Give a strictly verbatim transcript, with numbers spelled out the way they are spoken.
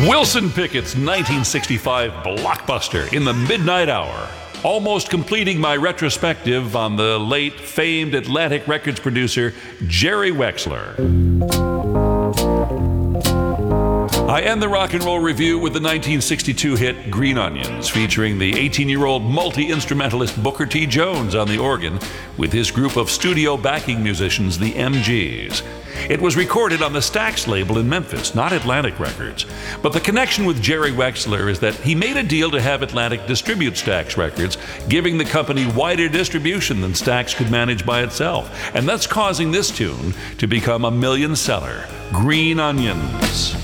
Wilson Pickett's nineteen sixty-five blockbuster In the Midnight Hour, almost completing my retrospective on the late famed Atlantic Records producer Jerry Wexler. I end the rock and roll review with the nineteen sixty-two hit Green Onions, featuring the eighteen-year-old multi-instrumentalist Booker T. Jones on the organ with his group of studio backing musicians, the M Gs. It was recorded on the Stax label in Memphis, not Atlantic Records. But the connection with Jerry Wexler is that he made a deal to have Atlantic distribute Stax Records, giving the company wider distribution than Stax could manage by itself, and that's causing this tune to become a million seller, Green Onions.